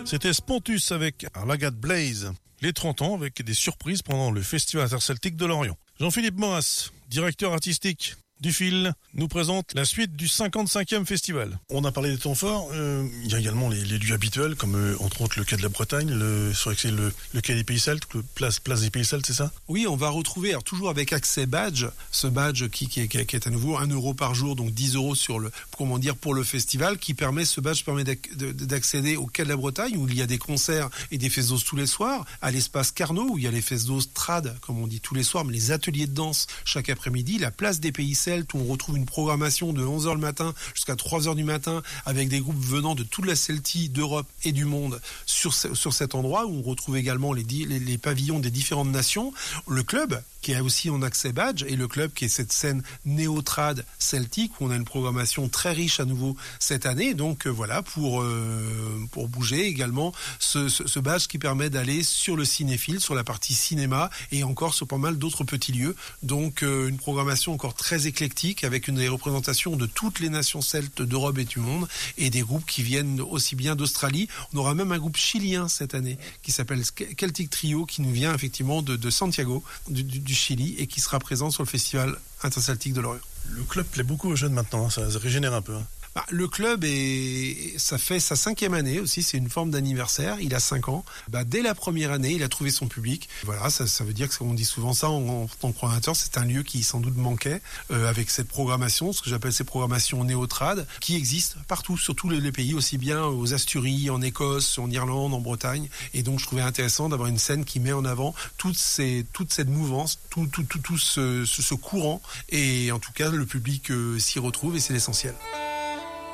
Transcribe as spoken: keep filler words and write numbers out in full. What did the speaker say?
C'était Spontus avec Arlagat Blaze. Les trente ans avec des surprises pendant le Festival interceltique de Lorient. Jean-Philippe Maurras, directeur artistique du Fil, nous présente la suite du cinquante-cinquième festival. On a parlé des temps forts, euh, il y a également les, les lieux habituels, comme euh, entre autres le quai de la Bretagne, le, c'est le, le quai des Pays Celtes, le place, place des Pays Celtes, c'est ça ? Oui, on va retrouver, alors toujours avec accès badge, ce badge qui, qui, qui, qui est à nouveau un euro par jour, donc dix euros sur le, comment dire, pour le festival, qui permet, ce badge permet d'accéder au quai de la Bretagne, où il y a des concerts et des festos tous les soirs, à l'espace Carnot, où il y a les festos trad, comme on dit tous les soirs, mais les ateliers de danse chaque après-midi, la place des Pays Celtes, où on retrouve une programmation de onze heures le matin jusqu'à trois heures du matin avec des groupes venant de toute la Celtie, d'Europe et du monde sur, ce, sur cet endroit, où on retrouve également les, les, les pavillons des différentes nations. Le club qui est aussi en accès badge, et le club qui est cette scène néo-trad celtique où on a une programmation très riche à nouveau cette année. Donc euh, voilà, pour, euh, pour bouger également ce, ce, ce badge qui permet d'aller sur le cinéphile, sur la partie cinéma, et encore sur pas mal d'autres petits lieux. Donc euh, une programmation encore très éclectique avec une des représentations de toutes les nations celtes d'Europe et du monde, et des groupes qui viennent aussi bien d'Australie. On aura même un groupe chilien cette année qui s'appelle Celtic Trio, qui nous vient effectivement de, de Santiago, du, du, du Chili, et qui sera présent sur le festival interceltique de Lorient. Le club plaît beaucoup aux jeunes maintenant, hein, ça, ça régénère un peu. Hein. Bah, le club est, ça fait sa cinquième année aussi, c'est une forme d'anniversaire. Il a cinq ans. Bah, dès la première année, il a trouvé son public. Voilà, ça, ça veut dire que, on dit souvent ça en, en tant que programmateur, c'est un lieu qui sans doute manquait euh, avec cette programmation, ce que j'appelle ces programmations néo-trad, qui existent partout, sur tous les, les pays, aussi bien aux Asturies, en Écosse, en Irlande, en Bretagne. Et donc, je trouvais intéressant d'avoir une scène qui met en avant toute, ces, toute cette mouvance, tout, tout, tout, tout ce, ce, ce courant. Et en tout cas, le public euh, s'y retrouve, et c'est l'essentiel.